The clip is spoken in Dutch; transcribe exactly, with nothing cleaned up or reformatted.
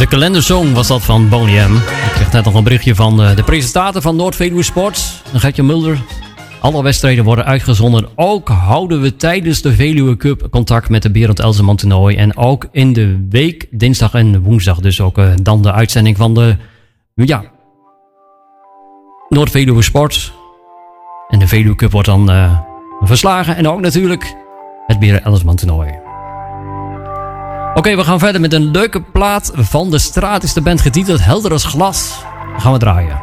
De kalendersong was dat van Boney M. Ik kreeg net nog een berichtje van de, de presentator van Noord-Veluwe Sport, Gertje Mulder. Alle wedstrijden worden uitgezonden. Ook houden we tijdens de Veluwe Cup contact met de Berend Elseman toernooi. En ook in de week, dinsdag en woensdag. Dus ook uh, dan de uitzending van de ja, Noord-Veluwe Sport. En de Veluwe Cup wordt dan uh, verslagen. En ook natuurlijk het Berend Elseman toernooi. Oké, okay, we gaan verder met een leuke plaat van de straat. Is de band getiteld Helder als glas. Dan gaan we draaien.